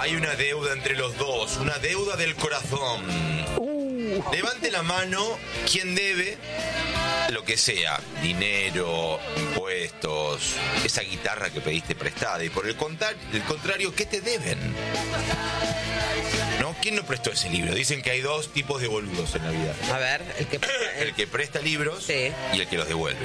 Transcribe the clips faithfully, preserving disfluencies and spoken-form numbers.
Hay una deuda entre los dos, una deuda del corazón. Uh. Levante la mano quien debe lo que sea, dinero, impuestos, esa guitarra que pediste prestada. Y por el, contar, el contrario, ¿qué te deben? ¿No? ¿Quién no prestó ese libro? Dicen que hay dos tipos de boludos en la vida. A ver, el que presta, el que presta libros, sí, y el que los devuelve.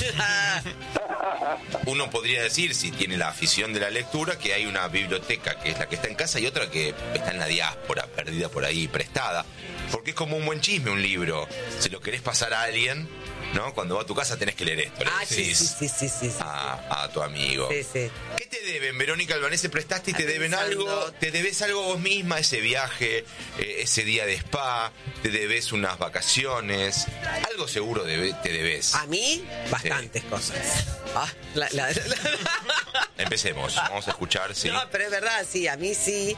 Uno podría decir, si tiene la afición de la lectura, que hay una biblioteca que es la que está en casa y otra que está en la diáspora, perdida por ahí, prestada. Porque es como un buen chisme un libro. Si lo querés pasar a alguien, ¿no? Cuando va a tu casa tenés que leer esto. Le ah, sí, sí, sí, sí, sí, a, a tu amigo. Sí, sí. ¿Qué te deben, Verónica Albanese? ¿Prestaste y te deben algo? ¿Te debes algo vos misma? Ese viaje, eh, ese día de spa, te debes unas vacaciones. Algo seguro debe, te debes. ¿A mí? Bastantes sí. cosas. Ah, la, la, la. Empecemos, vamos a escuchar, sí. No, pero es verdad, sí, a mí sí,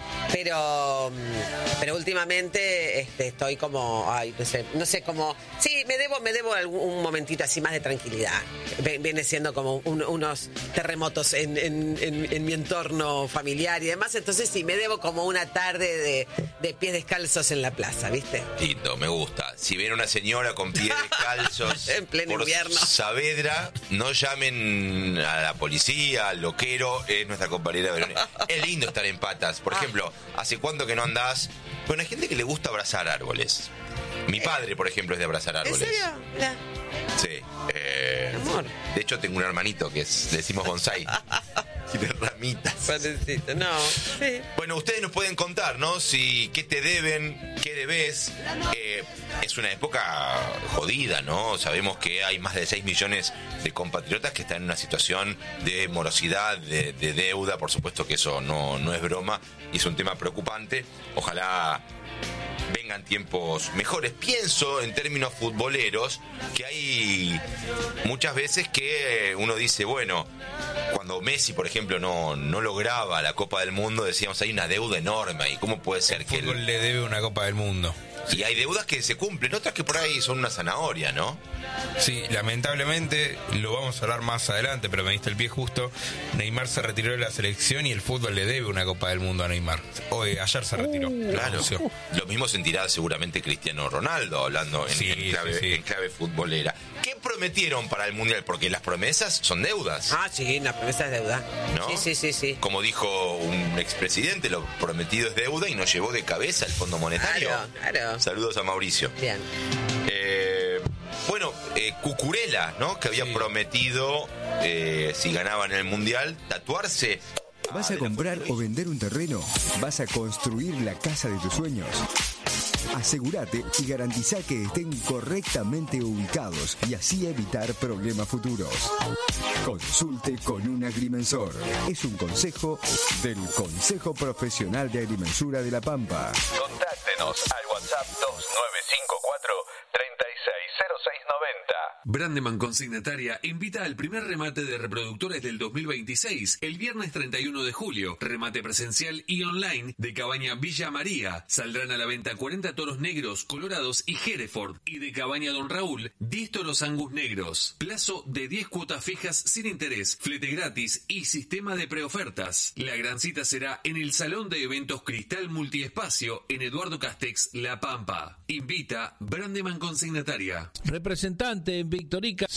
pero pero últimamente este, estoy como, ay, no sé, no sé, como, sí, me debo, me debo algún, un momentito así más de tranquilidad. Viene siendo como un, unos terremotos en, en, en, en mi entorno familiar y demás, entonces sí, me debo como una tarde de, de pies descalzos en la plaza, ¿viste? Lindo, me gusta. Si viene una señora con pies descalzos en pleno por invierno Saavedra, no llamen a la policía, al loquero, es nuestra compañera Verónica. Es lindo estar en patas. Por ejemplo, ¿hace cuánto que no andás? Bueno, hay gente que le gusta abrazar árboles. Mi padre, por ejemplo, es de abrazar árboles. ¿En serio? Mirá. Sí. Eh, Amor. De hecho, tengo un hermanito que es, le decimos bonsai. Tiene ramitas. Padrecito, no. Sí. Bueno, ustedes nos pueden contar, ¿no? Si qué te deben, qué debes. Eh, es una época jodida, ¿no? Sabemos que hay más de seis millones de compatriotas que están en una situación de morosidad, de, de deuda. Por supuesto que eso no, no es broma y es un tema preocupante. Ojalá vengan tiempos mejores. Pienso en términos futboleros que hay muchas veces que uno dice, bueno, cuando Messi, por ejemplo, no, no lograba la Copa del Mundo, decíamos, hay una deuda enorme. ¿Y cómo puede ser el que fútbol él... le debe una Copa del Mundo? Y hay deudas que se cumplen, otras que por ahí son una zanahoria, ¿no? Sí, lamentablemente, lo vamos a hablar más adelante, pero me diste el pie justo. Neymar se retiró de la selección y el fútbol le debe una Copa del Mundo a Neymar. Hoy, ayer se retiró. Uh, claro. Lo mismo sentirá seguramente Cristiano Ronaldo, hablando en, sí, en, clave, sí, sí. en clave futbolera. ¿Qué prometieron para el Mundial? Porque las promesas son deudas. Ah, sí, la promesa es deuda. ¿No? Sí, sí, sí, sí. Como dijo un expresidente, lo prometido es deuda y nos llevó de cabeza el Fondo Monetario. Claro, claro. Saludos a Mauricio. Bien. Eh, bueno, eh, Cucurella, ¿no? Que había sí. prometido, eh, si ganaban el Mundial, tatuarse. ¿Vas a comprar o vender un terreno? ¿Vas a construir la casa de tus sueños? Asegúrate y garantiza que estén correctamente ubicados y así evitar problemas futuros. Consulte con un agrimensor. Es un consejo del Consejo Profesional de Agrimensura de La Pampa. Contáctenos al WhatsApp dos nueve cinco cuatro, tres seis cero seis nueve cero. Brandeman Consignataria invita al primer remate de reproductores del dos mil veintiséis, el viernes treinta y uno de julio. Remate presencial y online de Cabaña Villa María. Saldrán a la venta cuarenta toros negros, colorados y Hereford. Y de Cabaña Don Raúl, diez toros Angus negros. Plazo de diez cuotas fijas sin interés, flete gratis y sistema de preofertas. La gran cita será en el Salón de Eventos Cristal Multiespacio en Eduardo Castex, La Pampa. Invita Brandeman Consignataria. Representante en Victorica.